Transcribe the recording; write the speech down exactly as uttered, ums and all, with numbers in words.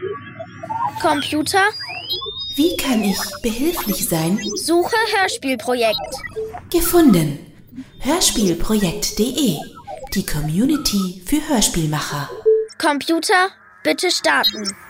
Computer, Wie kann ich behilflich sein? suche Hörspielprojekt. Gefunden. Hörspielprojekt punkt de. Die Community für Hörspielmacher. Computer, bitte starten.